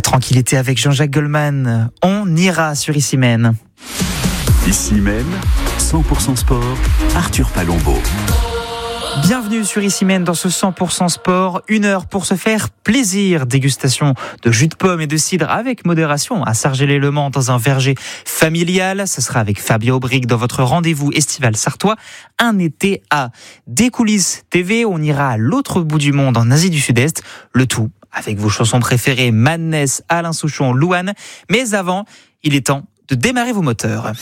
Tranquillité avec Jean-Jacques Goldman. On ira sur Ici Même. Ici même, 100% sport, Arthur Palombo. Bienvenue sur Ici Même dans ce 100% sport. 1 heure pour se faire plaisir. Dégustation de jus de pomme et de cidre avec modération à Sargelé-le-Mans dans un verger familial. Ce sera avec Fabien Aubric dans votre rendez-vous estival sartois. Un été à Des coulisses TV. On ira à l'autre bout du monde en Asie du Sud-Est. Le tout avec vos chansons préférées, Madness, Alain Souchon, Louane. Mais avant, il est temps de démarrer vos moteurs.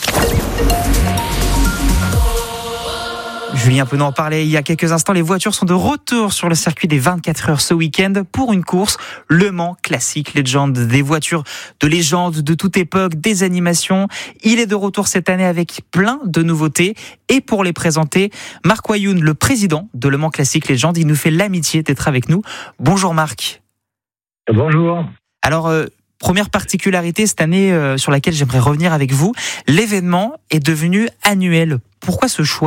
Julien Penaud en parlait il y a quelques instants. Les voitures sont de retour sur le circuit des 24 heures ce week-end pour une course Le Mans Classic Legend. Des voitures de légende de toute époque, des animations. Il est de retour cette année avec plein de nouveautés. Et pour les présenter, Marc Wayoun, le président de Le Mans Classic Legend, il nous fait l'amitié d'être avec nous. Bonjour Marc. Bonjour. Alors, première particularité cette année sur laquelle j'aimerais revenir avec vous, l'événement est devenu annuel. Pourquoi ce choix ?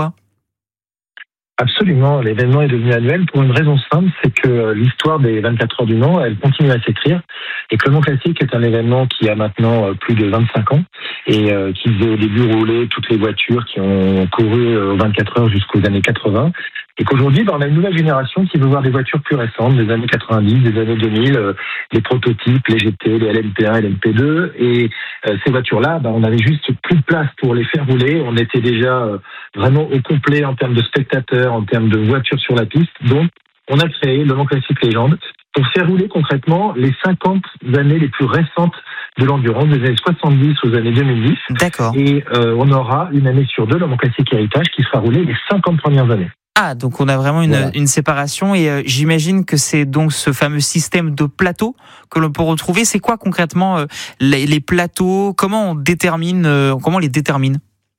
Absolument, l'événement est devenu annuel pour une raison simple, c'est que l'histoire des 24 heures du Mans, elle continue à s'écrire et que Le Mans Classic est un événement qui a maintenant plus de 25 ans et qui faisait au début rouler toutes les voitures qui ont couru aux 24 heures jusqu'aux années 80 et qu'aujourd'hui, on a une nouvelle génération qui veut voir des voitures plus récentes, des années 90, des années 2000, les prototypes, les GT, les LMP1, LMP2 et ces voitures-là, on n'avait juste plus de place pour les faire rouler, on était déjà vraiment au complet en termes de spectateurs, en termes de voitures sur la piste. Donc, on a créé Le Mans Classic Legend pour faire rouler concrètement les 50 années les plus récentes de l'endurance, des années 70 aux années 2010. D'accord. Et on aura une année sur deux Le Mans Classic Héritage qui sera roulé les 50 premières années. Ah, donc on a vraiment une séparation et j'imagine que c'est donc ce fameux système de plateaux que l'on peut retrouver. C'est quoi concrètement les plateaux ? Comment on les détermine ?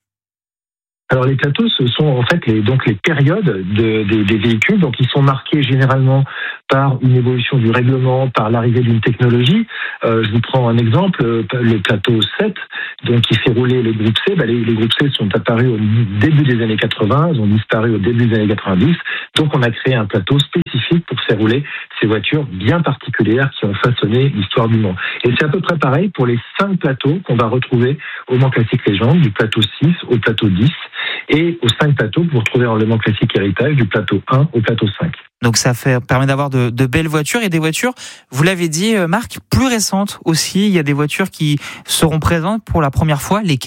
Alors les plateaux, ce sont en fait les périodes des véhicules. Donc ils sont marqués généralement par une évolution du règlement, par l'arrivée d'une technologie. Je vous prends un exemple, le plateau 7, donc qui fait rouler les groupes C. Les groupes C sont apparus au début des années 80, ils ont disparu au début des années 90. Donc on a créé un plateau spécifique pour faire rouler ces voitures bien particulières qui ont façonné l'histoire du Mans. Et c'est à peu près pareil pour les 5 plateaux qu'on va retrouver au Mans Classic Legend, du plateau 6 au plateau 10. Et aux 5 plateaux que vous retrouvez en Le Mans Classic Héritage, du plateau 1 au plateau 5. Donc ça permet d'avoir de belles voitures et des voitures, vous l'avez dit Marc, plus récentes aussi. Il y a des voitures qui seront présentes pour la première fois. Lesquelles ?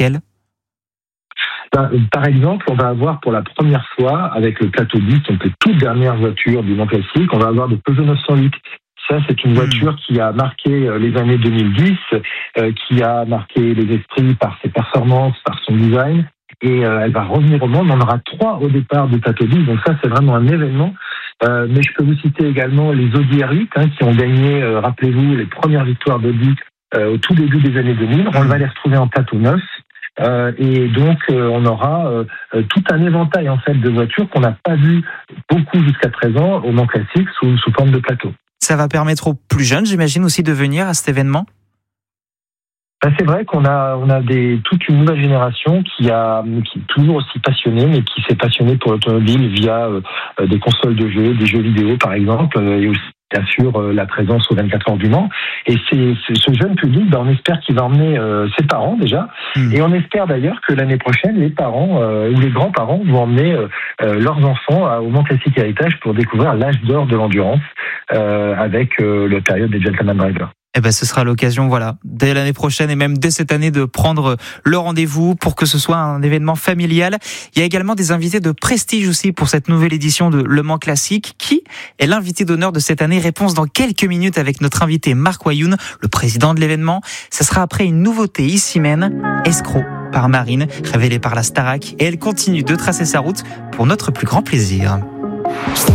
Par exemple, on va avoir pour la première fois, avec le plateau 10, donc les toutes dernières voitures du Mans Classic, on va avoir des Peugeot 908. Ça, c'est une voiture qui a marqué les années 2010, qui a marqué les esprits par ses performances, par son design. Et elle va revenir au monde. On aura 3 au départ du plateau 10, donc ça c'est vraiment un événement. Mais je peux vous citer également les Audi R8 qui ont gagné, rappelez-vous, les premières victoires d'Audi au tout début des années 2000. On va les retrouver en plateau 9. Et donc on aura tout un éventail en fait de voitures qu'on n'a pas vu beaucoup jusqu'à présent au Mans Classic sous forme de plateau. Ça va permettre aux plus jeunes, j'imagine, aussi de venir à cet événement ? C'est vrai qu'on a toute une nouvelle génération qui est toujours aussi passionnée, mais qui s'est passionnée pour l'automobile via des consoles de jeux, des jeux vidéo par exemple, et aussi bien sûr la présence aux 24 heures du Mans. Et c'est ce jeune public, on espère qu'il va emmener ses parents déjà, et on espère d'ailleurs que l'année prochaine, les parents ou les grands-parents vont emmener leurs enfants au Mans Classic Héritage pour découvrir l'âge d'or de l'endurance avec la période des Gentleman Drivers. Ce sera l'occasion, dès l'année prochaine et même dès cette année de prendre le rendez-vous pour que ce soit un événement familial. Il y a également des invités de prestige aussi pour cette nouvelle édition de Le Mans Classic. Qui est l'invité d'honneur de cette année ? Réponse dans quelques minutes avec notre invité Marc Wayoun, le président de l'événement. Ça sera après une nouveauté Ici Même, Escroc par Marine, révélée par la Starac. Et elle continue de tracer sa route pour notre plus grand plaisir.